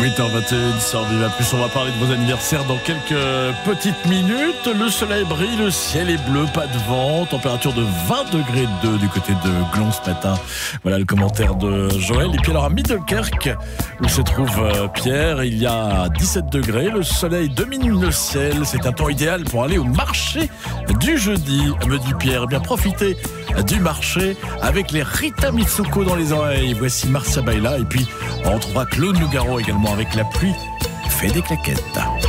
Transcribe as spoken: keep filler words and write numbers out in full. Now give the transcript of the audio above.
huit heures vingt et une sur Viva Plus, on va parler de vos anniversaires dans quelques petites minutes. Le soleil brille, le ciel est bleu, pas de vent, température de vingt degrés deux du côté de Glon ce matin. Voilà le commentaire de Joël. Et puis alors à Middelkerk, où se trouve Pierre, il y a dix-sept degrés, le soleil domine le ciel. C'est un temps idéal pour aller au marché du jeudi, me dit Pierre. Eh bien profitez du marché avec les Rita Mitsuko dans les oreilles. Voici Marcia Baila et puis on retrouvera Claude Nougaro également avec La pluie fait des claquettes.